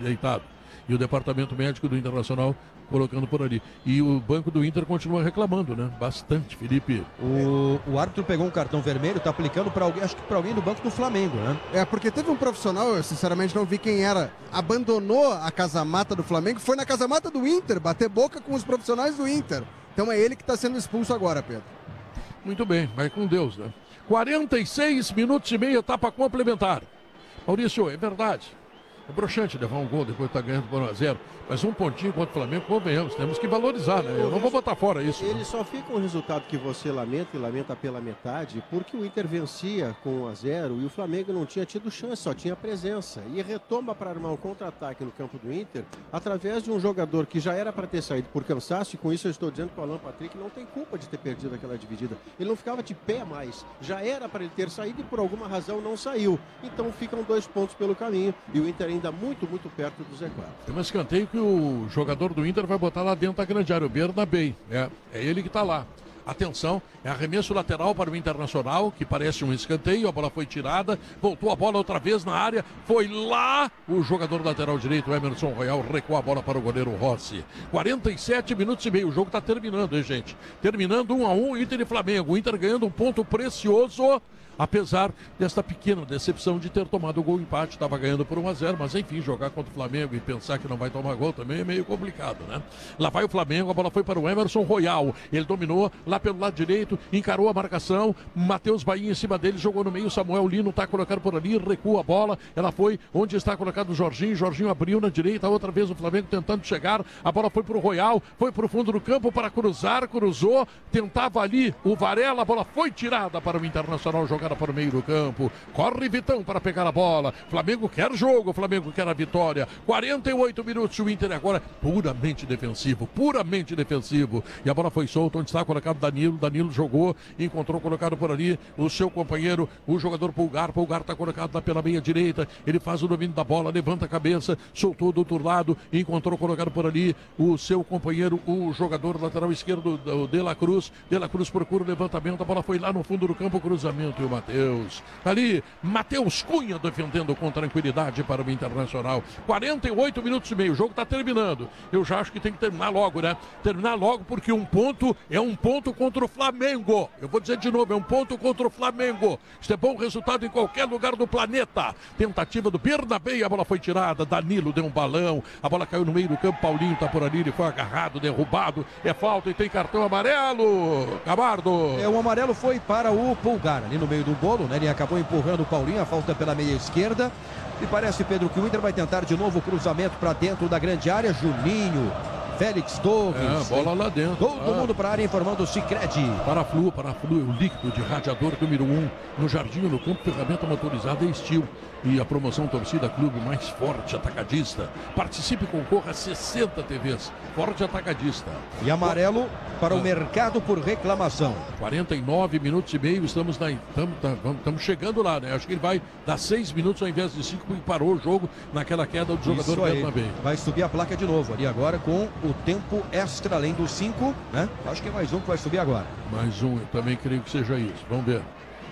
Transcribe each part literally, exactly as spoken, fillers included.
deitado. E o departamento médico do Internacional colocando por ali. E o banco do Inter continua reclamando, né? Bastante, Felipe. O, o árbitro pegou um cartão vermelho, tá aplicando para alguém, acho que para alguém do banco do Flamengo, né? É, porque teve um profissional, eu sinceramente não vi quem era, abandonou a casamata do Flamengo, foi na casamata do Inter, bater boca com os profissionais do Inter. Então é ele que está sendo expulso agora, Pedro. Muito bem, vai com Deus, né? quarenta e seis minutos e meio, etapa complementar. Maurício, é verdade. É broxante levar um gol depois de estar ganhando por um a zero. Mas um pontinho contra o Flamengo, convenhamos, temos que valorizar, né? Eu não vou botar fora isso. Ele né? só fica um resultado que você lamenta e lamenta pela metade, porque o Inter vencia com um a zero e o Flamengo não tinha tido chance, só tinha presença. E retoma para armar um contra-ataque no campo do Inter, através de um jogador que já era para ter saído por cansaço, e com isso eu estou dizendo que o Alan Patrick não tem culpa de ter perdido aquela dividida. Ele não ficava de pé mais, já era para ele ter saído e por alguma razão não saiu. Então ficam dois pontos pelo caminho e o Inter ainda muito, muito perto do Z quatro. Tem um escanteio que o jogador do Inter vai botar lá dentro da grande área, o Bernabé. É, é ele que está lá. Atenção, é arremesso lateral para o Internacional, que parece um escanteio, a bola foi tirada, voltou a bola outra vez na área, foi lá o jogador lateral direito, Emerson Royal, recuou a bola para o goleiro Rossi. quarenta e sete minutos e meio, o jogo está terminando, hein, gente? Terminando um a um, Inter e Flamengo, o Inter ganhando um ponto precioso, apesar desta pequena decepção de ter tomado o gol empate, estava ganhando por um a zero, mas enfim, jogar contra o Flamengo e pensar que não vai tomar gol também é meio complicado, né? Lá vai o Flamengo, a bola foi para o Emerson Royal, ele dominou lá pelo lado direito, encarou a marcação, Matheus Bahia em cima dele, jogou no meio, Samuel Lino está colocado por ali, recua a bola, ela foi onde está colocado o Jorginho, Jorginho abriu na direita, outra vez o Flamengo tentando chegar, a bola foi para o Royal, foi para o fundo do campo para cruzar, cruzou, tentava ali o Varela, a bola foi tirada para o Internacional jogar para o meio do campo, corre Vitão para pegar a bola, Flamengo quer jogo, Flamengo quer a vitória, quarenta e oito minutos, o Inter agora puramente defensivo, puramente defensivo, e a bola foi solta, onde está colocado Danilo, Danilo jogou, encontrou colocado por ali o seu companheiro, o jogador Pulgar, Pulgar está colocado lá pela meia direita, ele faz o domínio da bola, levanta a cabeça, soltou do outro lado, encontrou colocado por ali o seu companheiro, o jogador lateral esquerdo, o De La Cruz, De La Cruz procura o levantamento, a bola foi lá no fundo do campo, cruzamento e o Matheus. Ali, Matheus Cunha defendendo com tranquilidade para o Internacional. quarenta e oito minutos e meio, o jogo está terminando. Eu já acho que tem que terminar logo, né? Terminar logo porque um ponto é um ponto contra o Flamengo. Eu vou dizer de novo, é um ponto contra o Flamengo. Isso é bom resultado em qualquer lugar do planeta. Tentativa do Bernabé, a bola foi tirada. Danilo deu um balão, a bola caiu no meio do campo. Paulinho está por ali, ele foi agarrado, derrubado. É falta e tem cartão amarelo. Camardo. É, o amarelo foi para o Pulgar, ali no meio do bolo, né? Ele acabou empurrando o Paulinho, a falta pela meia esquerda. E parece, Pedro, que o Inter vai tentar de novo o cruzamento para dentro da grande área. Juninho, Félix Torres. É, bola lá dentro. Todo ah. mundo para a área informando o Sicredi. Paraflu, Paraflu é o líquido de radiador número um. No jardim, no campo, ferramenta motorizada e estilo. E a promoção Torcida Clube mais forte atacadista. Participe e concorra a sessenta T Vs. Forte atacadista. E amarelo para o mercado por reclamação. quarenta e nove minutos e meio, estamos, na, estamos, estamos chegando lá, né? Acho que ele vai dar seis minutos ao invés de cinco, porque parou o jogo naquela queda do jogador Bernabé. Vai subir a placa de novo ali agora com o tempo extra, além dos cinco, né? Acho que é mais um que vai subir agora. Mais um, eu também creio que seja isso. Vamos ver.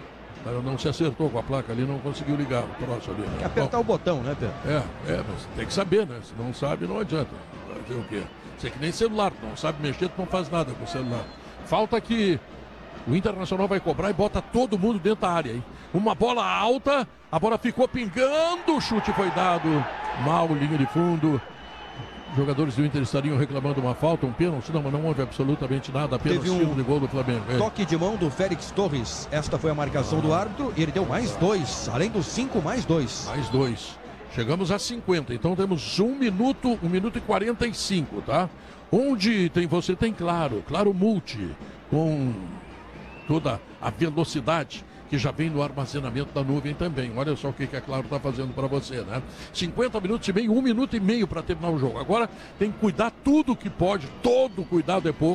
Ela não se acertou com a placa ali, não conseguiu ligar o troço ali. Né? Tem que apertar Bom, o botão, né, Pedro? É, é, mas tem que saber, né? Se não sabe, não adianta. Fazer o quê? Você é que nem celular, não sabe mexer, tu não faz nada com o celular. Falta que o Internacional vai cobrar e bota todo mundo dentro da área, hein? Uma bola alta, a bola ficou pingando, o chute foi dado. Mal, linha de fundo. Jogadores do Inter estariam reclamando uma falta, um pênalti, não, mas não houve absolutamente nada, apenas Teve um tiro de gol do Flamengo. É. Toque de mão do Félix Torres, esta foi a marcação do árbitro e ele deu mais dois, além dos cinco, mais dois. Mais dois. Chegamos a cinquenta, então temos um minuto, um minuto e quarenta e cinco, tá? Onde tem, você tem Claro, Claro Multi, com toda a velocidade que já vem no armazenamento da nuvem também. Olha só o que a Claro está fazendo para você, né? cinquenta minutos e meio, um minuto e meio para terminar o jogo. Agora tem que cuidar tudo que pode, todo cuidado é pouco,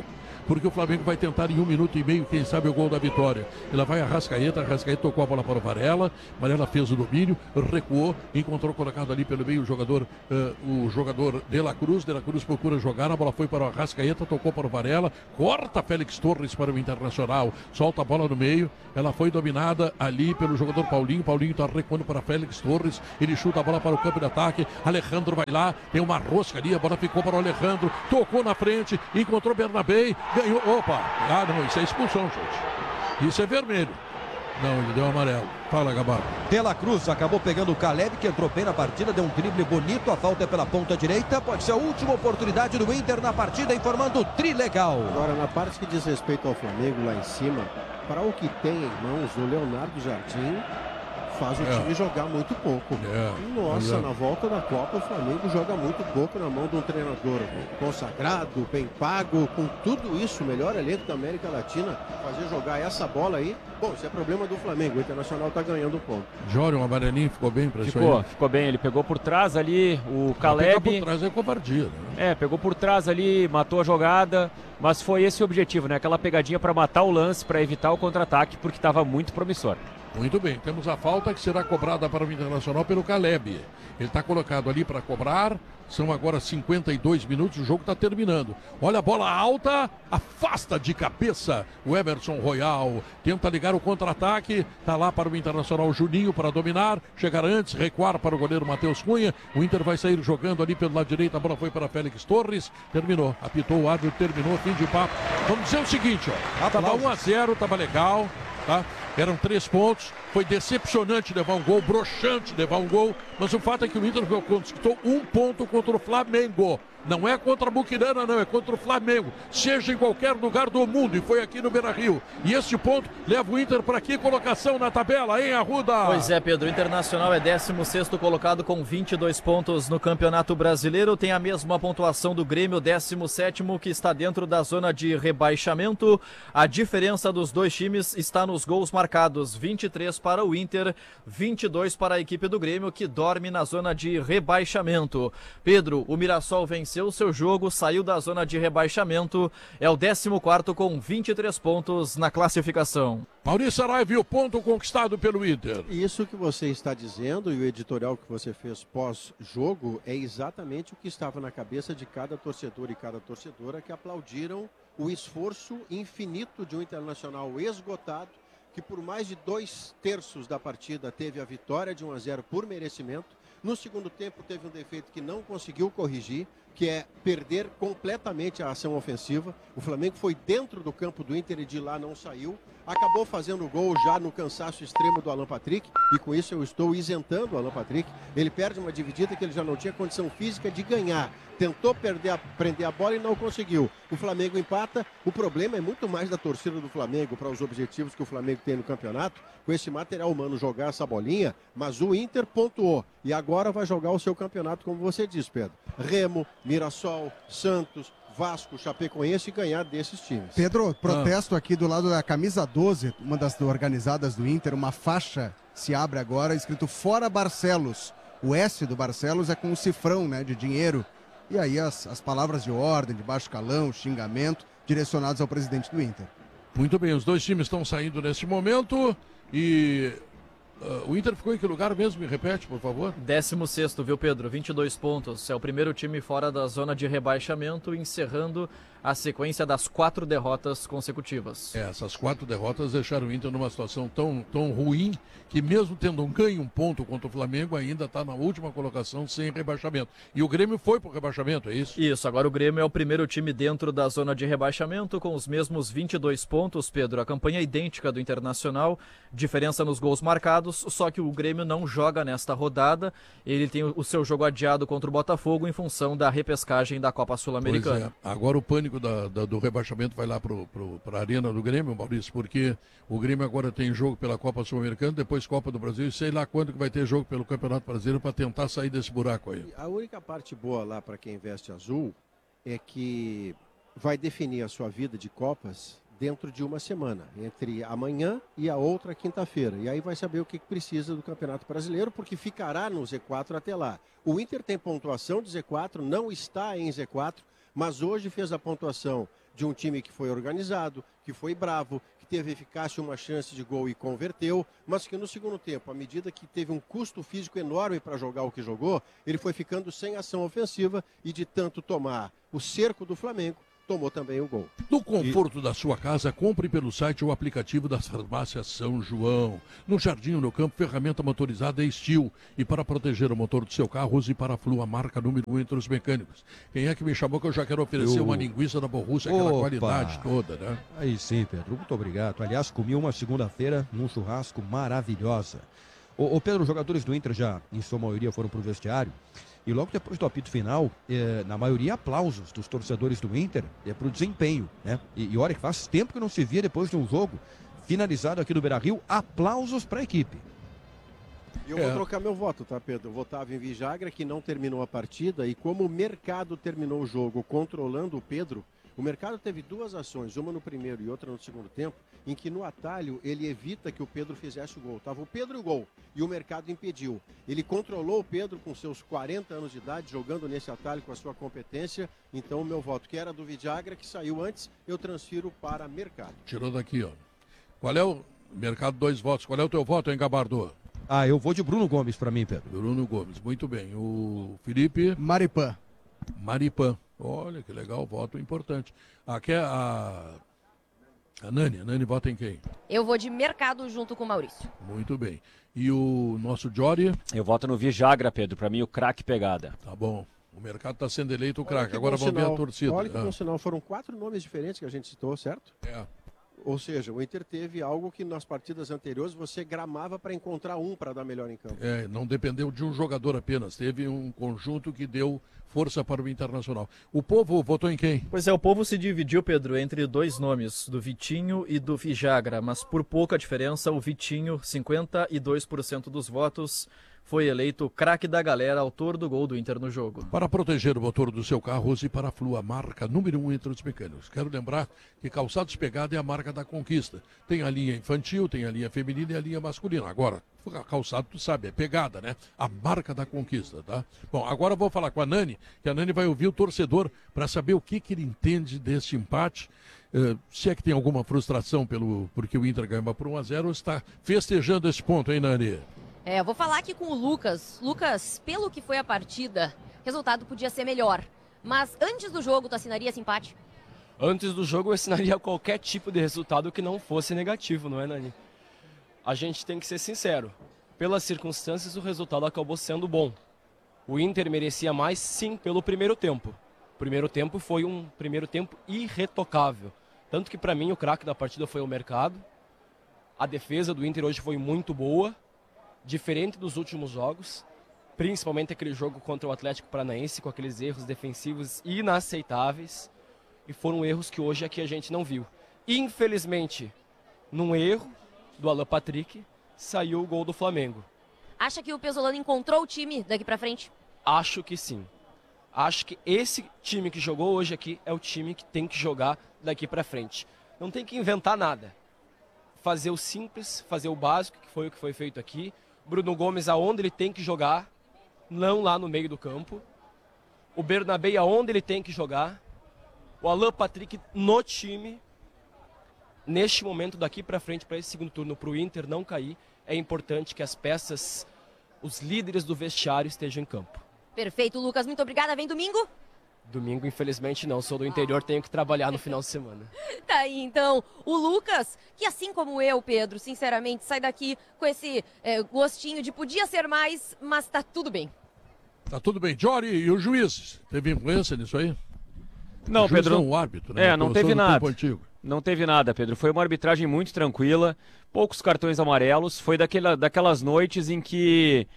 porque o Flamengo vai tentar em um minuto e meio, quem sabe, o gol da vitória. Ela vai a Arrascaeta, a Arrascaeta tocou a bola para o Varela, Varela fez o domínio, recuou, encontrou colocado ali pelo meio o jogador, uh, o jogador De La Cruz, De La Cruz procura jogar, a bola foi para o Arrascaeta, tocou para o Varela, corta Félix Torres para o Internacional, solta a bola no meio, ela foi dominada ali pelo jogador Paulinho, Paulinho está recuando para Félix Torres, ele chuta a bola para o campo de ataque, Alejandro vai lá, tem uma rosca ali, a bola ficou para o Alejandro, tocou na frente, encontrou Bernabé, ganhou, opa, ah não, isso é expulsão, gente, isso é vermelho. Não, ele deu amarelo. Fala, Gabardo. De La Cruz acabou pegando o Caleb, que entrou bem na partida, deu um drible bonito, a falta é pela ponta direita, pode ser a última oportunidade do Inter na partida, informando o Trilegal. Agora, na parte que diz respeito ao Flamengo, lá em cima, para o que tem em mãos, o Leonardo Jardim faz o É. time jogar muito pouco. É. Nossa, É. na volta da Copa, o Flamengo joga muito pouco na mão de um treinador consagrado, bem pago, com tudo isso, o melhor elenco da América Latina, fazer jogar essa bola aí. Bom, isso é problema do Flamengo, o Internacional tá ganhando ponto. Jório, um amarelinho, ficou bem para isso Ficou, aí? ficou bem. Ele pegou por trás ali o Pegar Caleb. por trás é covardia, né? É, pegou por trás ali, matou a jogada, mas foi esse o objetivo, né? Aquela pegadinha para matar o lance, para evitar o contra-ataque, porque estava muito promissor. Muito bem, temos a falta que será cobrada para o Internacional pelo Caleb. Ele está colocado ali para cobrar. São agora cinquenta e dois minutos, o jogo está terminando. Olha a bola alta, afasta de cabeça o Emerson Royal. Tenta ligar o contra-ataque, está lá para o Internacional Juninho para dominar. Chegar antes, recuar para o goleiro Matheus Cunha. O Inter vai sair jogando ali pelo lado direito, a bola foi para Félix Torres. Terminou, apitou o árbitro, terminou, fim de papo. Vamos dizer o seguinte, ó. Estava um a zero, estava legal, tá? Eram três pontos, foi decepcionante levar um gol, broxante levar um gol, mas o fato é que o Inter conquistou um ponto contra o Flamengo. Não é contra a Buquirana, não, é contra o Flamengo, seja em qualquer lugar do mundo, e foi aqui no Beira-Rio. E este ponto leva o Inter para que colocação na tabela, hein, Arruda? Pois é, Pedro, o Internacional é décimo sexto colocado com vinte e dois pontos no Campeonato Brasileiro, tem a mesma pontuação do Grêmio, décimo sétimo, que está dentro da zona de rebaixamento. A diferença dos dois times está nos gols marcados, vinte e três para o Inter, vinte e dois para a equipe do Grêmio, que dorme na zona de rebaixamento. Pedro, o Mirassol venceu o seu jogo, saiu da zona de rebaixamento, é o décimo quarto com vinte e três pontos na classificação. Maurício Saraiva, o ponto conquistado pelo Inter. Isso que você está dizendo e o editorial que você fez pós-jogo é exatamente o que estava na cabeça de cada torcedor e cada torcedora que aplaudiram o esforço infinito de um Internacional esgotado, que por mais de dois terços da partida teve a vitória de um a zero por merecimento. No segundo tempo teve um defeito que não conseguiu corrigir, que é perder completamente a ação ofensiva. O Flamengo foi dentro do campo do Inter e de lá não saiu. Acabou fazendo gol já no cansaço extremo do Alan Patrick, e com isso eu estou isentando o Alan Patrick. Ele perde uma dividida que ele já não tinha condição física de ganhar. Tentou perder a, prender a bola e não conseguiu. O Flamengo empata. O problema é muito mais da torcida do Flamengo para os objetivos que o Flamengo tem no campeonato, com esse material humano jogar essa bolinha, mas o Inter pontuou e agora vai jogar o seu campeonato, como você disse, Pedro. Remo, Mirassol, Santos, Vasco, Chapecoense e ganhar desses times. Pedro, protesto ah. aqui do lado da camisa doze, uma das organizadas do Inter, uma faixa se abre agora, escrito Fora Barcelos. O S do Barcelos é com um cifrão, né, de dinheiro. E aí as, as palavras de ordem, de baixo calão, xingamento, direcionados ao presidente do Inter. Muito bem, os dois times estão saindo nesse momento e... Uh, o Inter ficou em que lugar mesmo? Me repete, por favor. décimo sexto, viu, Pedro? vinte e dois pontos. É o primeiro time fora da zona de rebaixamento, encerrando a sequência das quatro derrotas consecutivas. É, essas quatro derrotas deixaram o Inter numa situação tão, tão ruim que, mesmo tendo um ganho um ponto contra o Flamengo, ainda está na última colocação sem rebaixamento. E o Grêmio foi para o rebaixamento, é isso? Isso, agora o Grêmio é o primeiro time dentro da zona de rebaixamento, com os mesmos vinte e dois pontos, Pedro. A campanha é idêntica do Internacional, diferença nos gols marcados, só que o Grêmio não joga nesta rodada. Ele tem o seu jogo adiado contra o Botafogo em função da repescagem da Copa Sul-Americana. É. Agora o pânico Da, da, do rebaixamento vai lá para a arena do Grêmio, Maurício, porque o Grêmio agora tem jogo pela Copa Sul-Americana, depois Copa do Brasil, e sei lá quando que vai ter jogo pelo Campeonato Brasileiro para tentar sair desse buraco aí. A única parte boa lá para quem veste azul é que vai definir a sua vida de Copas dentro de uma semana, entre amanhã e a outra quinta-feira. E aí vai saber o que precisa do Campeonato Brasileiro, porque ficará no Z quatro até lá. O Inter tem pontuação de Z quatro, não está em Z quatro, mas hoje fez a pontuação de um time que foi organizado, que foi bravo, que teve eficácia uma chance de gol e converteu, mas que no segundo tempo, à medida que teve um custo físico enorme para jogar o que jogou, ele foi ficando sem ação ofensiva e de tanto tomar o cerco do Flamengo, tomou também o gol. No conforto e... da sua casa, compre pelo site o aplicativo das farmácias São João. No Jardim, no Campo, ferramenta motorizada Estil. E para proteger o motor do seu carro, use Paraflu, a marca número um entre os mecânicos. Quem é que me chamou que eu já quero oferecer eu... uma linguiça da Borrússia, aquela Opa. qualidade toda, né? Aí sim, Pedro. Muito obrigado. Aliás, comi uma segunda-feira num churrasco maravilhosa. Ô, ô Pedro, os jogadores do Inter já, em sua maioria, foram para o vestiário. E logo depois do apito final, eh, na maioria aplausos dos torcedores do Inter é, para o desempenho, né? E, e olha que faz tempo que não se via depois de um jogo finalizado aqui do Beira-Rio, aplausos para a equipe. E eu é. vou trocar meu voto, tá, Pedro? Eu votava em Vijagra, que não terminou a partida, e como o mercado terminou o jogo controlando o Pedro, o mercado teve duas ações, uma no primeiro e outra no segundo tempo, em que no atalho ele evita que o Pedro fizesse o gol. Tava o Pedro e o gol, e o mercado impediu. Ele controlou o Pedro com seus quarenta anos de idade, jogando nesse atalho com a sua competência. Então o meu voto, que era do Vijagra, que saiu antes, eu transfiro para mercado. Tirou daqui, ó. Qual é o mercado? Dois votos. Qual é o teu voto, hein, Gabardo? Ah, eu vou de Bruno Gomes para mim, Pedro. Bruno Gomes, muito bem. O Felipe? Maripan. Maripan. Olha, que legal, voto importante. Aqui é a... A Nani, a Nani vota em quem? Eu vou de mercado junto com o Maurício. Muito bem. E o nosso Jory? Eu voto no Vijagra, Pedro. Para mim, o craque pegada. Tá bom. O mercado está sendo eleito o craque. Agora vamos ver a torcida. Olha que ah. bom sinal. Foram quatro nomes diferentes que a gente citou, certo? É. Ou seja, o Inter teve algo que nas partidas anteriores você gramava para encontrar um para dar melhor em campo. É, não dependeu de um jogador apenas. Teve um conjunto que deu força para o Internacional. O povo votou em quem? Pois é, o povo se dividiu, Pedro, entre dois nomes, do Vitinho e do Vijagra, mas por pouca diferença, o Vitinho, cinquenta e dois por cento dos votos, foi eleito craque da galera, autor do gol do Inter no jogo. Para proteger o motor do seu carro, use Paraflu, a marca número um entre os mecânicos. Quero lembrar que Calçados Pegada é a marca da conquista. Tem a linha infantil, tem a linha feminina e a linha masculina. Agora, calçado, tu sabe, é pegada, né? A marca da conquista, tá? Bom, agora eu vou falar com a Nani, que a Nani vai ouvir o torcedor para saber o que, que ele entende deste empate. Uh, se é que tem alguma frustração pelo, porque o Inter ganhou por um a zero, ou está festejando esse ponto, hein, Nani? É, eu vou falar aqui com o Lucas. Lucas, pelo que foi a partida, o resultado podia ser melhor. Mas antes do jogo, tu assinaria esse empate? Antes do jogo, eu assinaria qualquer tipo de resultado que não fosse negativo, não é, Nani? A gente tem que ser sincero. Pelas circunstâncias, o resultado acabou sendo bom. O Inter merecia mais, sim, pelo primeiro tempo. O primeiro tempo foi um primeiro tempo irretocável. Tanto que, para mim, o craque da partida foi o Mercado. A defesa do Inter hoje foi muito boa. Diferente dos últimos jogos, principalmente aquele jogo contra o Atlético Paranaense, com aqueles erros defensivos inaceitáveis, e foram erros que hoje aqui a gente não viu. Infelizmente, num erro do Alan Patrick, saiu o gol do Flamengo. Acha que o Pesolano encontrou o time daqui pra frente? Acho que sim. Acho que esse time que jogou hoje aqui é o time que tem que jogar daqui pra frente. Não tem que inventar nada. Fazer o simples, fazer o básico, que foi o que foi feito aqui. Bruno Gomes aonde ele tem que jogar, não lá no meio do campo. O Bernabé aonde ele tem que jogar. O Alan Patrick no time. Neste momento, daqui para frente, para esse segundo turno, para o Inter não cair, é importante que as peças, os líderes do vestiário estejam em campo. Perfeito, Lucas. Muito obrigada. Vem domingo? Domingo, infelizmente, não. Sou do interior, tenho que trabalhar no final de semana. Tá aí, então, o Lucas, que assim como eu, Pedro, sinceramente, sai daqui com esse é, gostinho de podia ser mais, mas tá tudo bem. Tá tudo bem. Jory, e o juiz? Teve influência nisso aí? Não, o juiz Pedro. Não, o árbitro, né? É, não teve nada. Antigo. Não teve nada, Pedro. Foi uma arbitragem muito tranquila, poucos cartões amarelos. Foi daquela, daquelas noites em que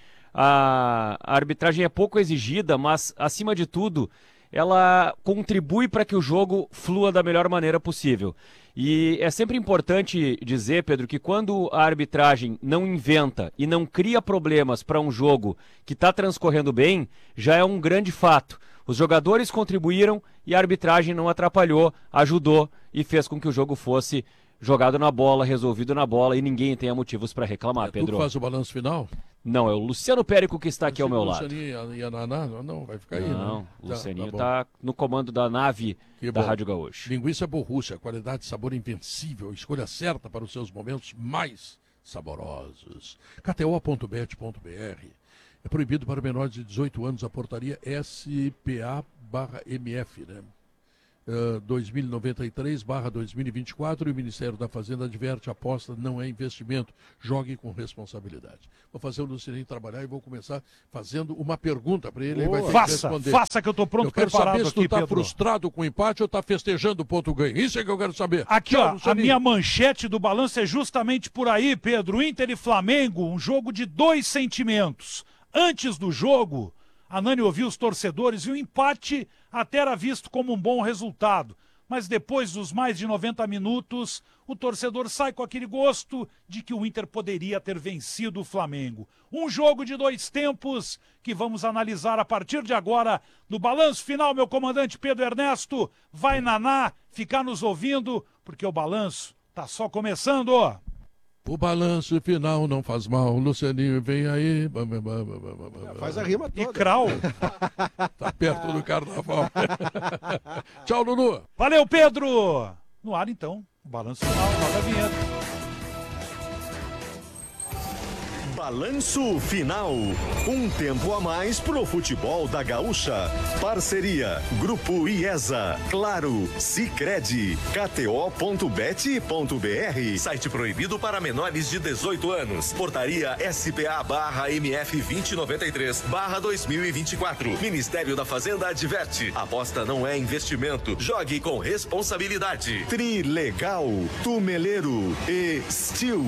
a, a arbitragem é pouco exigida, mas, acima de tudo, ela contribui para que o jogo flua da melhor maneira possível. E é sempre importante dizer, Pedro, que quando a arbitragem não inventa e não cria problemas para um jogo que está transcorrendo bem, já é um grande fato. Os jogadores contribuíram e a arbitragem não atrapalhou, ajudou e fez com que o jogo fosse jogado na bola, resolvido na bola e ninguém tenha motivos para reclamar, é, Pedro. Tu faz o balanço final? Não, é o Luciano Périco que está aqui ao meu lado. O Lucianinho e a Naná, não, vai ficar aí, Não, né? o Lucianinho tá, tá está no comando da nave Que da bom. Rádio Gaúcho. Linguiça Borrússia, qualidade e sabor invencível, escolha certa para os seus momentos mais saborosos. K T O ponto bet ponto b r. É proibido para menores de dezoito anos a portaria S P A barra M F, né? Uh, dois mil e noventa e três barra dois mil e vinte e quatro, e o Ministério da Fazenda adverte: aposta não é investimento, jogue com responsabilidade. Vou fazer o Lucianinho trabalhar e vou começar fazendo uma pergunta para ele. Ele vai ter que Faça, responder. faça que eu tô pronto, Eu quero preparado saber se tu aqui, tá Pedro. frustrado com o empate ou tá festejando o ponto ganho. Isso é que eu quero saber. Aqui, Tchau, ó, a Lucianinho. minha manchete do balanço é justamente por aí, Pedro. Inter e Flamengo, um jogo de dois sentimentos. Antes do jogo, a Nani ouviu os torcedores e o empate até era visto como um bom resultado. Mas depois dos mais de noventa minutos, o torcedor sai com aquele gosto de que o Inter poderia ter vencido o Flamengo. Um jogo de dois tempos que vamos analisar a partir de agora no balanço final, meu comandante Pedro Ernesto. Vai, Naná, ficar nos ouvindo, porque o balanço tá só começando. O balanço final não faz mal. Lucianinho, vem aí. Faz a rima toda. E Krau. Tá perto do carnaval. Tchau, Lulu. Valeu, Pedro. No ar, então, o balanço final, roda a vinheta. Balanço Final. Um tempo a mais pro futebol da Gaúcha. Parceria Grupo IESA, Claro, Sicredi, K T O ponto bet ponto b r. Site proibido para menores de dezoito anos. Portaria S P A barra M F vinte e noventa e três barra dois mil e vinte e quatro. Ministério da Fazenda adverte: aposta não é investimento. Jogue com responsabilidade. Trilegal, Tumeleiro e Steel.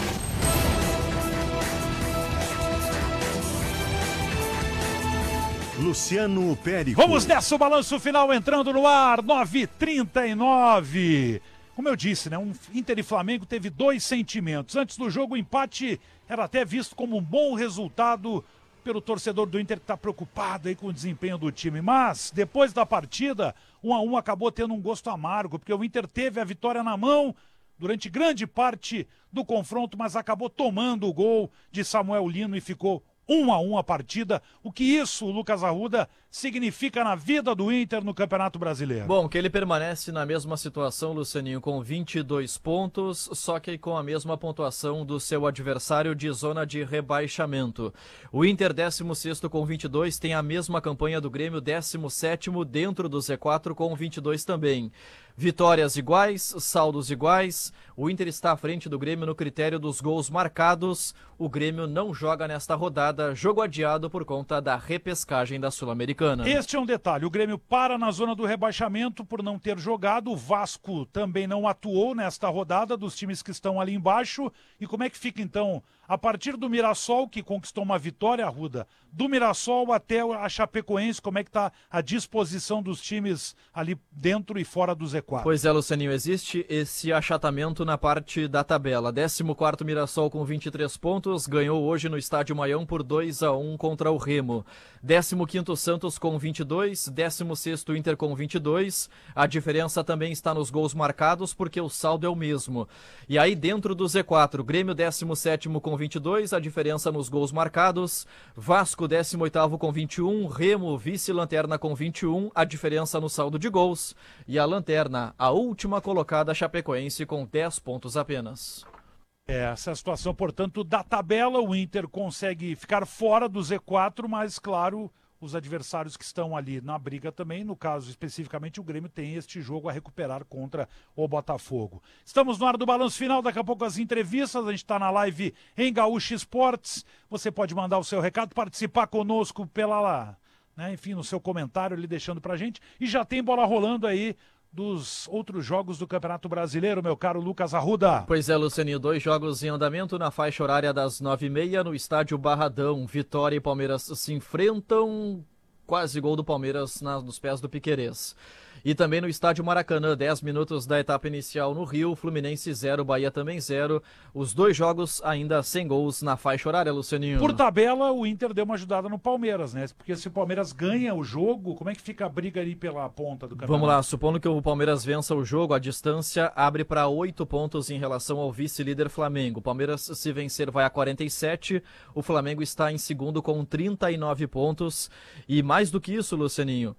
Luciano Périco. Vamos nessa, o balanço final entrando no ar, nove e trinta e nove. Como eu disse, né, um Inter e Flamengo teve dois sentimentos. Antes do jogo, o empate era até visto como um bom resultado pelo torcedor do Inter que está preocupado aí com o desempenho do time. Mas, depois da partida, um a um acabou tendo um gosto amargo, porque o Inter teve a vitória na mão durante grande parte do confronto, mas acabou tomando o gol de Samuel Lino e ficou um a um a partida. O que isso, Lucas Arruda, significa na vida do Inter no Campeonato Brasileiro? Bom, que ele permanece na mesma situação, Lucianinho, com vinte e dois pontos, só que com a mesma pontuação do seu adversário de zona de rebaixamento. O Inter, décimo sexto com vinte e dois, tem a mesma campanha do Grêmio, décimo sétimo dentro do Z quatro com vinte e dois também. Vitórias iguais, saldos iguais, o Inter está à frente do Grêmio no critério dos gols marcados. O Grêmio não joga nesta rodada, jogo adiado por conta da repescagem da Sul-Americana. Este é um detalhe, o Grêmio para na zona do rebaixamento por não ter jogado, o Vasco também não atuou nesta rodada dos times que estão ali embaixo. E como é que fica então, a partir do Mirassol, que conquistou uma vitória, Arruda, do Mirassol até a Chapecoense, como é que está a disposição dos times ali dentro e fora do Z quatro? Pois é, Lucianinho, existe esse achatamento na parte da tabela. décimo quarto Mirassol com vinte e três pontos, ganhou hoje no Estádio Maião por dois a um contra o Remo. décimo quinto Santos com vinte e dois, décimo sexto Inter com vinte e dois. A diferença também está nos gols marcados, porque o saldo é o mesmo. E aí dentro do Z quatro, Grêmio décimo sétimo com vinte e dois, a diferença nos gols marcados. Vasco décimo oitavo com vinte e um, Remo vice-lanterna com vinte e um, a diferença no saldo de gols. E a lanterna, a última colocada, Chapecoense, com dez pontos apenas. É, essa situação, portanto, da tabela, o Inter consegue ficar fora do Z quatro, mas, claro, os adversários que estão ali na briga também, no caso especificamente o Grêmio tem este jogo a recuperar contra o Botafogo. Estamos no ar do Balanço Final, daqui a pouco as entrevistas, a gente está na live em Gaúcha Esportes, você pode mandar o seu recado, participar conosco pela lá, né, enfim, no seu comentário ali deixando pra gente, e já tem bola rolando aí dos outros jogos do Campeonato Brasileiro, meu caro Lucas Arruda. Pois é, Lucianinho, dois jogos em andamento na faixa horária das nove e meia no estádio Barradão. Vitória e Palmeiras se enfrentam, quase gol do Palmeiras na, nos pés do Piquerez. E também no estádio Maracanã, dez minutos da etapa inicial no Rio, Fluminense zero, Bahia também zero. Os dois jogos ainda sem gols na faixa horária, Lucianinho. Por tabela, o Inter deu uma ajudada no Palmeiras, né? Porque se o Palmeiras ganha o jogo, como é que fica a briga ali pela ponta do campeonato? Vamos lá, supondo que o Palmeiras vença o jogo, a distância abre para oito pontos em relação ao vice-líder Flamengo. O Palmeiras, se vencer, vai a quarenta e sete, o Flamengo está em segundo com trinta e nove pontos. E mais do que isso, Lucianinho,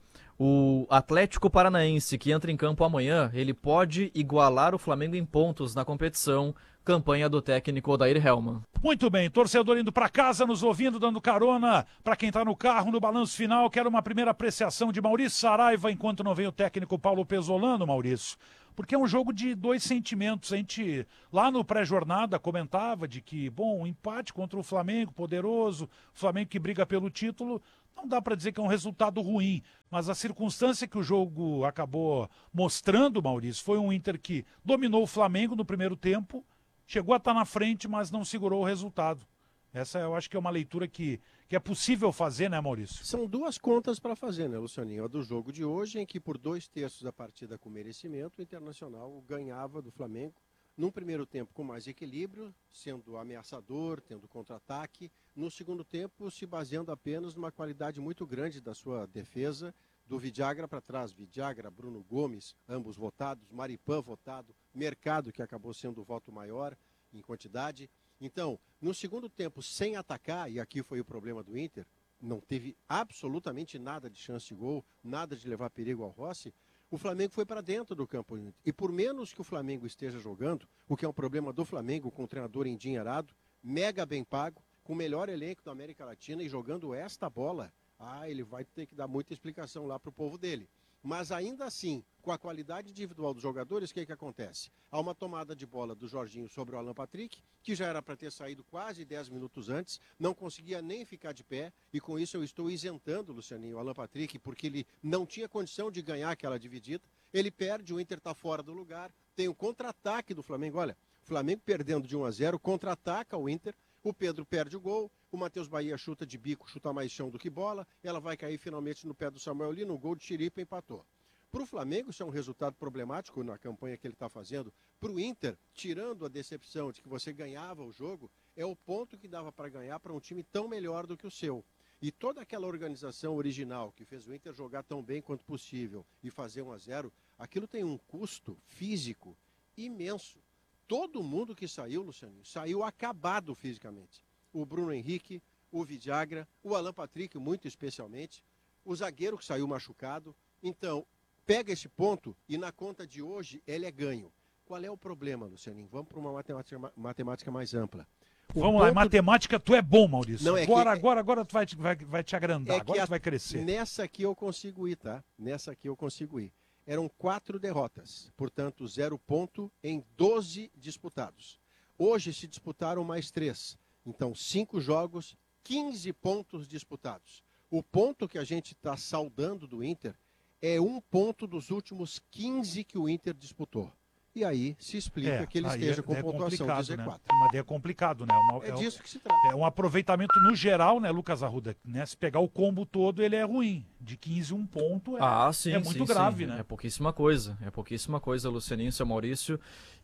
o Atlético Paranaense, que entra em campo amanhã, ele pode igualar o Flamengo em pontos na competição, campanha do técnico Odair Hellmann. Muito bem, torcedor indo para casa, nos ouvindo, dando carona para quem está no carro, no balanço final. Quero uma primeira apreciação de Maurício Saraiva, enquanto não vem o técnico Paulo Pesolano, Maurício. Porque é um jogo de dois sentimentos. A gente, lá no pré-jornada, comentava de que, bom, um empate contra o Flamengo, poderoso, o Flamengo que briga pelo título, não dá para dizer que é um resultado ruim. Mas a circunstância que o jogo acabou mostrando, Maurício, foi um Inter que dominou o Flamengo no primeiro tempo, chegou a estar na frente, mas não segurou o resultado. Essa eu acho que é uma leitura que, que é possível fazer, né, Maurício? São duas contas para fazer, né, Lucianinho? A do jogo de hoje, em que por dois terços da partida com merecimento, o Internacional ganhava do Flamengo. Num primeiro tempo com mais equilíbrio, sendo ameaçador, tendo contra-ataque. No segundo tempo, se baseando apenas numa qualidade muito grande da sua defesa, do Vidagra para trás. Vidagra, Bruno Gomes, ambos votados, Maripan votado, Mercado, que acabou sendo o voto maior em quantidade. Então, no segundo tempo, sem atacar, e aqui foi o problema do Inter, não teve absolutamente nada de chance de gol, nada de levar perigo ao Rossi, o Flamengo foi para dentro do campo. E por menos que o Flamengo esteja jogando, o que é um problema do Flamengo com o treinador endinheirado, mega bem pago, com o melhor elenco da América Latina e jogando esta bola, ah, ele vai ter que dar muita explicação lá para o povo dele. Mas ainda assim, com a qualidade individual dos jogadores, o que, que acontece? Há uma tomada de bola do Jorginho sobre o Alan Patrick, que já era para ter saído quase dez minutos antes, não conseguia nem ficar de pé, e com isso eu estou isentando, Lucianinho, o Alan Patrick, porque ele não tinha condição de ganhar aquela dividida. Ele perde, o Inter está fora do lugar, tem o contra-ataque do Flamengo. Olha, o Flamengo perdendo de um a zero, contra-ataca o Inter, o Pedro perde o gol, o Matheus Bahia chuta de bico, chuta mais chão do que bola, ela vai cair finalmente no pé do Samuel Lino, no gol de Chiripa, empatou. Para o Flamengo, isso é um resultado problemático na campanha que ele está fazendo. Para o Inter, tirando a decepção de que você ganhava o jogo, é o ponto que dava para ganhar para um time tão melhor do que o seu. E toda aquela organização original que fez o Inter jogar tão bem quanto possível e fazer um a zero, aquilo tem um custo físico imenso. Todo mundo que saiu, Lucianinho, saiu acabado fisicamente. O Bruno Henrique, o Vidagra, o Alan Patrick, muito especialmente, o zagueiro que saiu machucado. Então, pega esse ponto e na conta de hoje ele é ganho. Qual é o problema, Lucianinho? Vamos para uma matemática, matemática mais ampla. O Vamos lá, em matemática tu é bom, Maurício. Não, é agora, que... agora, agora tu vai, vai, vai te agrandar, é agora a... tu vai crescer. Nessa aqui eu consigo ir, tá? Nessa aqui eu consigo ir. Eram quatro derrotas, portanto, zero ponto em doze disputados. Hoje se disputaram mais três. Então, cinco jogos, quinze pontos disputados. O ponto que a gente está saudando do Inter é um ponto dos últimos quinze que o Inter disputou. E aí se explica É, que ele aí esteja é- com é pontuação de Z né? quatro. Mas é complicado, né? Uma- É é um- disso que se trata. É um aproveitamento no geral, né, Lucas Arruda? Né? Se pegar o combo todo, ele é ruim. De quinze, um ponto é, Ah, sim, é muito sim, grave, sim. né? É pouquíssima coisa, é pouquíssima coisa, Lucianinho, seu Maurício.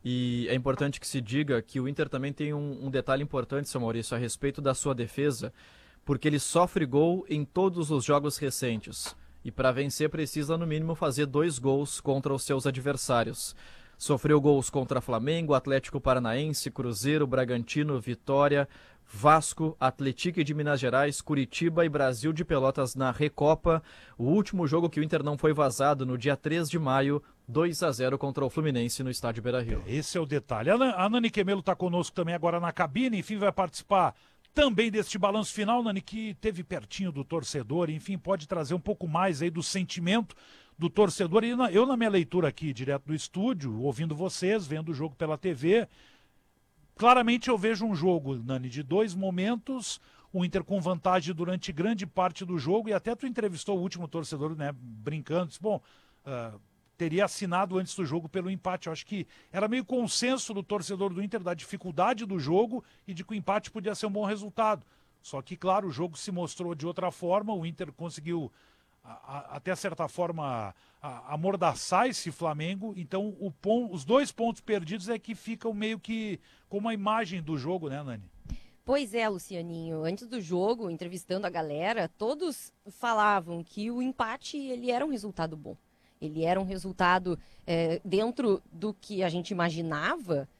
E é importante que se diga que o Inter também tem um, um detalhe importante, seu Maurício, a respeito da sua defesa, porque ele sofre gol em todos os jogos recentes. E para vencer precisa, no mínimo, fazer dois gols contra os seus adversários. Sofreu gols contra Flamengo, Atlético Paranaense, Cruzeiro, Bragantino, Vitória, Vasco, Atlético de Minas Gerais, Curitiba e Brasil de Pelotas na Recopa. O último jogo que o Inter não foi vazado no dia três de maio, dois a zero contra o Fluminense no estádio Beira-Rio. Esse é o detalhe. A Nan- a Nani Quemelo está conosco também agora na cabine, enfim, vai participar também deste balanço final, Nani, que teve pertinho do torcedor, enfim, pode trazer um pouco mais aí do sentimento do torcedor. E na- eu, na minha leitura aqui, direto do estúdio, ouvindo vocês, vendo o jogo pela T V, claramente eu vejo um jogo, Nani, de dois momentos, o Inter com vantagem durante grande parte do jogo, e até tu entrevistou o último torcedor, né, brincando, disse, bom, ah, teria assinado antes do jogo pelo empate. Eu acho que era meio consenso do torcedor do Inter da dificuldade do jogo e de que o empate podia ser um bom resultado. Só que, claro, o jogo se mostrou de outra forma, o Inter conseguiu a, a, até certa forma, a, amordaçar esse Flamengo. Então, o pon, os dois pontos perdidos é que ficam meio que como a imagem do jogo, né, Nani? Pois é, Lucianinho. Antes do jogo, entrevistando a galera, todos falavam que o empate ele era um resultado bom. Ele era um resultado é, dentro do que a gente imaginava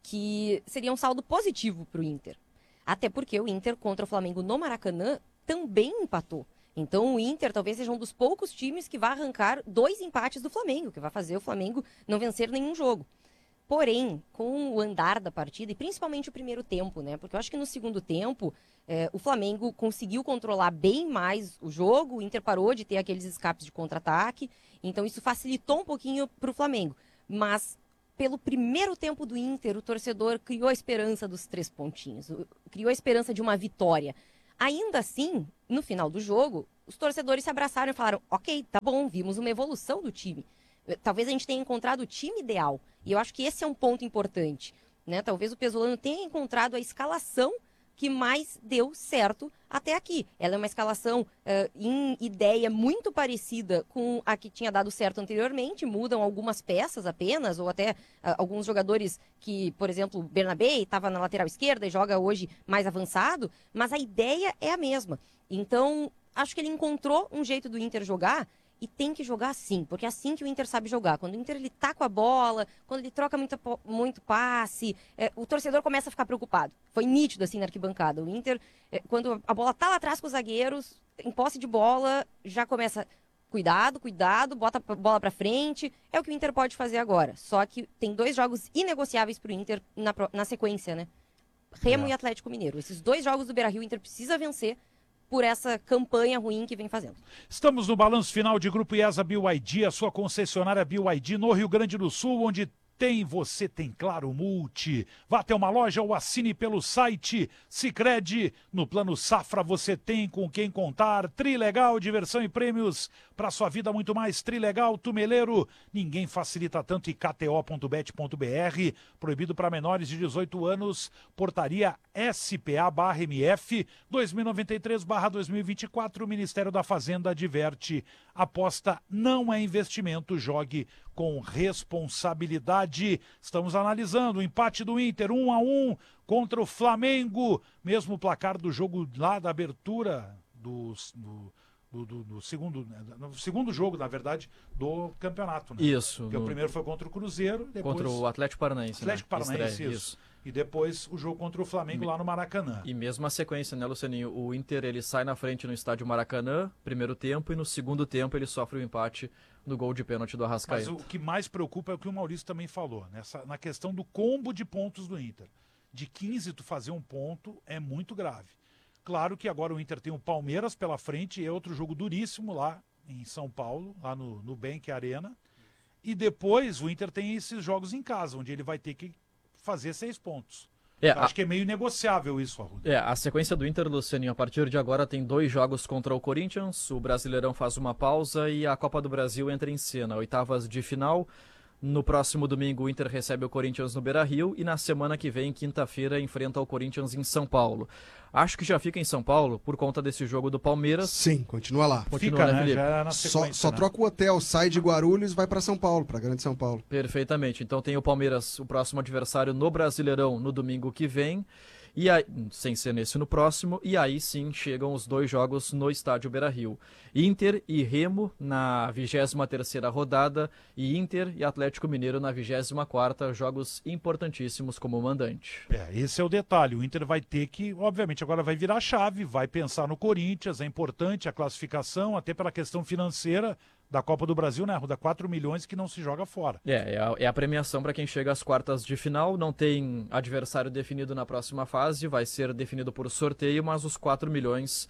que seria um saldo positivo para o Inter. Até porque o Inter contra o Flamengo no Maracanã também empatou. Então o Inter talvez seja um dos poucos times que vai arrancar dois empates do Flamengo, que vai fazer o Flamengo não vencer nenhum jogo. Porém, com o andar da partida, e principalmente o primeiro tempo, né? Porque eu acho que no segundo tempo, eh, o Flamengo conseguiu controlar bem mais o jogo, o Inter parou de ter aqueles escapes de contra-ataque, então isso facilitou um pouquinho para o Flamengo. Mas, pelo primeiro tempo do Inter, o torcedor criou a esperança dos três pontinhos, criou a esperança de uma vitória. Ainda assim, no final do jogo, os torcedores se abraçaram e falaram, ok, tá bom, vimos uma evolução do time. Talvez a gente tenha encontrado o time ideal. E eu acho que esse é um ponto importante, né? Talvez o Pesolano tenha encontrado a escalação que mais deu certo até aqui. Ela é uma escalação uh, em ideia muito parecida com a que tinha dado certo anteriormente. Mudam algumas peças apenas, ou até uh, alguns jogadores que, por exemplo, o Bernabé estava na lateral esquerda e joga hoje mais avançado. Mas a ideia é a mesma. Então, acho que ele encontrou um jeito do Inter jogar. E tem que jogar assim, porque é assim que o Inter sabe jogar. Quando o Inter ele tá com a bola, quando ele troca muito, muito passe, é, o torcedor começa a ficar preocupado. Foi nítido assim na arquibancada. O Inter, é, quando a bola tá lá atrás com os zagueiros, em posse de bola, já começa, cuidado, cuidado, bota a bola pra frente. É o que o Inter pode fazer agora. Só que tem dois jogos inegociáveis pro Inter na, na sequência, né? Remo é. e Atlético Mineiro. Esses dois jogos do Beira-Rio, o Inter precisa vencer por essa campanha ruim que vem fazendo. Estamos no balanço final de Grupo IESA B Y D, a sua concessionária B Y D no Rio Grande do Sul, onde tem, você tem Claro Multi. Vá até uma loja ou assine pelo site Sicredi. No Plano Safra você tem com quem contar. Trilegal, diversão e prêmios para sua vida muito mais. Trilegal, Tumeleiro. Ninguém facilita tanto. E K T O ponto bet ponto B R. Proibido para menores de dezoito anos. Portaria S P A barra M F dois mil e noventa e três barra dois mil e vinte e quatro. O Ministério da Fazenda adverte. Aposta não é investimento. Jogue com responsabilidade. Estamos analisando o empate do Inter, um a um contra o Flamengo. Mesmo placar do jogo lá da abertura do, do, do, do, do segundo, no segundo jogo, na verdade, do campeonato. Né? Isso. Porque no... o primeiro foi contra o Cruzeiro. Depois... Contra o Atlético Paranaense. Atlético né? Paranaense, Estreia, isso. isso. E depois o jogo contra o Flamengo e, lá no Maracanã. E mesmo a sequência, né, Lucianinho? O Inter ele sai na frente no estádio Maracanã, primeiro tempo, e no segundo tempo ele sofre o um empate no gol de pênalti do Arrascaeta. Mas o que mais preocupa é o que o Maurício também falou, nessa, na questão do combo de pontos do Inter. De quinze, tu fazer um ponto é muito grave. Claro que agora o Inter tem o Palmeiras pela frente, é outro jogo duríssimo lá em São Paulo, lá no, no Bank Arena. E depois o Inter tem esses jogos em casa, onde ele vai ter que fazer seis pontos. É, acho a... que é meio negociável isso, Arruda. É, a sequência do Inter, Lucianinho, a partir de agora tem dois jogos contra o Corinthians, o Brasileirão faz uma pausa e a Copa do Brasil entra em cena. Oitavas de final, no próximo domingo o Inter recebe o Corinthians no Beira-Rio e na semana que vem, quinta-feira, enfrenta o Corinthians em São Paulo. Acho que já fica em São Paulo por conta desse jogo do Palmeiras. Sim, continua lá. Continua, fica, né, Felipe? Já na só só né? troca o hotel, sai de Guarulhos e vai para São Paulo, para Grande São Paulo. Perfeitamente. Então tem o Palmeiras, o próximo adversário no Brasileirão no domingo que vem. E aí, sem ser nesse no próximo, e aí sim chegam os dois jogos no estádio Beira-Rio. Inter e Remo na vigésima terceira rodada e Inter e Atlético Mineiro na vigésima quarta, jogos importantíssimos como mandante. É, esse é o detalhe, o Inter vai ter que, obviamente agora vai virar a chave, vai pensar no Corinthians, é importante a classificação, até pela questão financeira da Copa do Brasil, né, Ruda? quatro milhões que não se joga fora. É, é a, é a premiação para quem chega às quartas de final, não tem adversário definido na próxima fase, vai ser definido por sorteio, mas os quatro milhões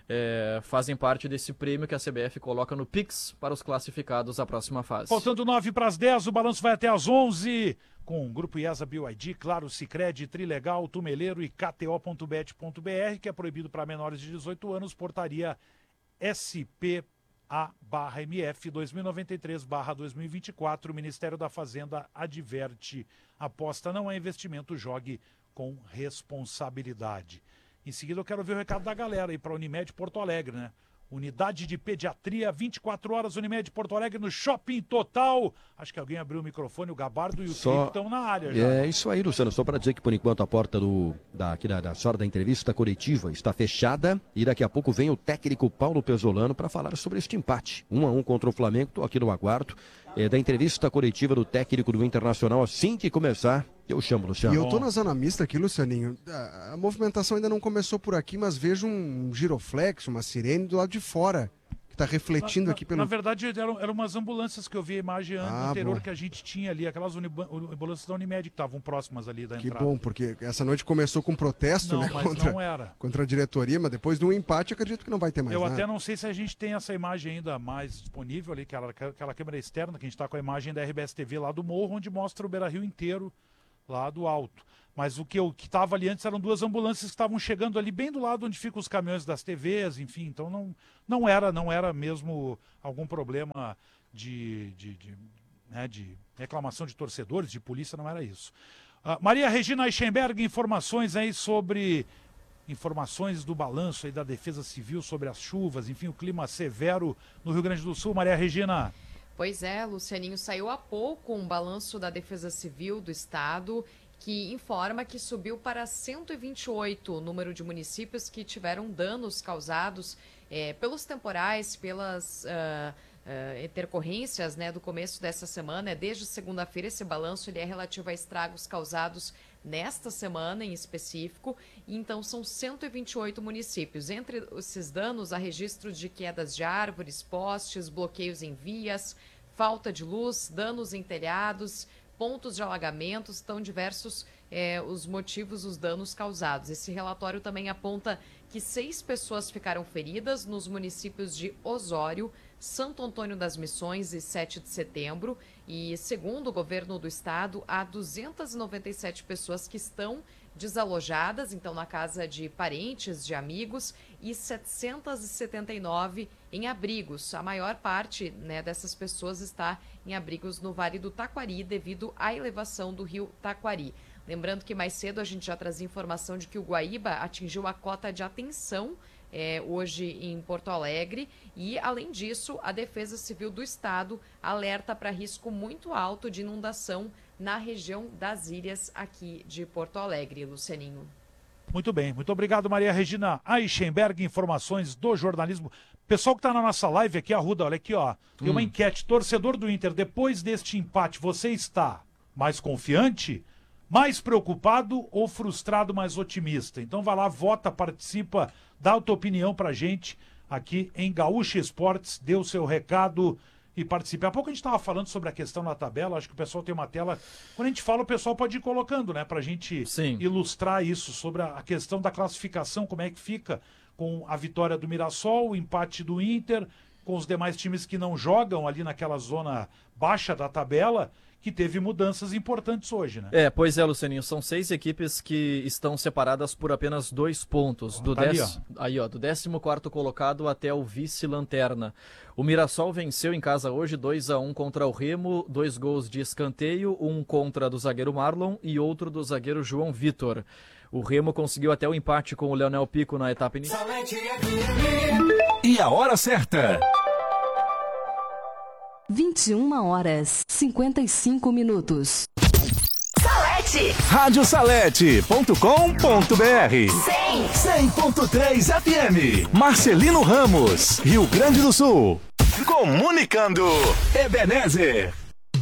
é, fazem parte desse prêmio que a C B F coloca no Pix para os classificados à próxima fase. Faltando nove para as dez, o balanço vai até às onze, com o Grupo IESA B Y D, Claro, Sicredi, Trilegal, Tumeleiro e K T O ponto bet ponto B R, que é proibido para menores de dezoito anos, portaria S P A barra M F dois mil e noventa e três barra dois mil e vinte e quatro. O Ministério da Fazenda adverte: aposta não é investimento, jogue com responsabilidade. Em seguida eu quero ver o recado da galera aí para a Unimed Porto Alegre, né? Unidade de Pediatria, vinte e quatro horas, Unimed Porto Alegre, no Shopping Total. Acho que alguém abriu o microfone, o Gabardo e o Só... Felipe estão na área já. É isso aí, Luciano. Só para dizer que, por enquanto, a porta do, da, aqui da, da sala da entrevista coletiva está fechada. E daqui a pouco vem o técnico Paulo Pesolano para falar sobre este empate. Um a um contra o Flamengo. Estou aqui no aguardo é, da entrevista coletiva do técnico do Internacional. Assim que começar, eu chamo, Luciano. E eu tô na zona mista aqui, Lucianinho. A, a movimentação ainda não começou por aqui, mas vejo um giroflex, uma sirene do lado de fora, que está refletindo na, aqui pelo... Na verdade, eram, eram umas ambulâncias que eu vi a imagem ah, anterior bom. que a gente tinha ali, aquelas ambulâncias da Unimed que estavam próximas ali da que entrada. Que bom, porque essa noite começou com protesto, não, né, mas contra, não era. contra a diretoria, mas depois de um empate, acredito que não vai ter mais Eu nada. até não sei se a gente tem essa imagem ainda mais disponível ali, aquela, aquela câmera externa, que a gente está com a imagem da R B S T V lá do morro, onde mostra o Beira-Rio inteiro, lá do alto. Mas o que eu que estava ali antes eram duas ambulâncias que estavam chegando ali bem do lado onde ficam os caminhões das T Vs, enfim, então não, não era não era mesmo algum problema de, de, de, né, de reclamação de torcedores, de polícia, não era isso. Uh, Maria Regina Eichenberg, informações aí sobre informações do balanço aí da Defesa Civil sobre as chuvas, enfim, o clima severo no Rio Grande do Sul. Maria Regina. Pois é, Lucianinho, saiu há pouco um balanço da Defesa Civil do Estado que informa que subiu para cento e vinte e oito o número de municípios que tiveram danos causados é, pelos temporais, pelas uh, uh, intercorrências, né, do começo dessa semana. É desde segunda-feira esse balanço ele é relativo a estragos causados nesta semana em específico, e então são cento e vinte e oito municípios. Entre esses danos, há registro de quedas de árvores, postes, bloqueios em vias, falta de luz, danos em telhados, pontos de alagamentos, estão diversos é, os motivos, os danos causados. Esse relatório também aponta que seis pessoas ficaram feridas nos municípios de Osório, Santo Antônio das Missões e sete de setembro. E, segundo o governo do estado, há duzentas e noventa e sete pessoas que estão desalojadas, então na casa de parentes, de amigos, e setecentas e setenta e nove em abrigos. A maior parte, né, dessas pessoas está em abrigos no Vale do Taquari devido à elevação do rio Taquari. Lembrando que mais cedo a gente já trazia informação de que o Guaíba atingiu a cota de atenção é, hoje em Porto Alegre e, além disso, a Defesa Civil do Estado alerta para risco muito alto de inundação na região das ilhas aqui de Porto Alegre, Lucianinho. Muito bem, muito obrigado, Maria Regina Eichenberg, informações do jornalismo. Pessoal que está na nossa live aqui, Arruda, olha aqui, ó, tem hum. uma enquete. Torcedor do Inter, depois deste empate, você está mais confiante, mais preocupado ou frustrado, mais otimista? Então vai lá, vota, participa, dá a tua opinião pra gente aqui em Gaúcha Esportes, dê o seu recado e participe. Há pouco a gente estava falando sobre a questão na tabela, acho que o pessoal tem uma tela, quando a gente fala o pessoal pode ir colocando, né, pra gente Sim. ilustrar isso, sobre a questão da classificação, como é que fica com a vitória do Mirassol, o empate do Inter, com os demais times que não jogam ali naquela zona baixa da tabela, que teve mudanças importantes hoje, né? É, pois é, Lucianinho, são seis equipes que estão separadas por apenas dois pontos, do, tá dez... ali, ó. Aí, ó, do décimo quarto colocado até o vice-lanterna. O Mirassol venceu em casa hoje dois a um contra o Remo, dois gols de escanteio, um contra do zagueiro Marlon e outro do zagueiro João Vitor. O Remo conseguiu até o empate com o Leonel Pico na etapa inicial. E a hora certa? vinte e uma horas, cinquenta e cinco minutos. Salete! rádio salete ponto com ponto br cem ponto três F M. Marcelino Ramos, Rio Grande do Sul. Comunicando, Ebenezer.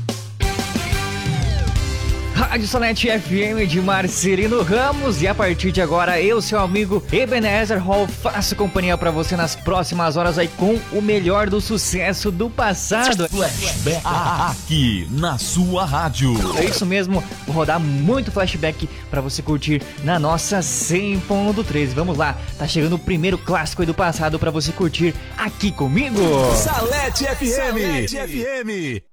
Rádio Salete F M de Marcelino Ramos, e a partir de agora eu, seu amigo Ebenezer Hall, faço companhia pra você nas próximas horas aí com o melhor do sucesso do passado. Flashback aqui na sua rádio. É isso mesmo, vou rodar muito flashback pra você curtir na nossa cem ponto três. Vamos lá, tá chegando o primeiro clássico aí do passado pra você curtir aqui comigo. Salete F M. Salete F M.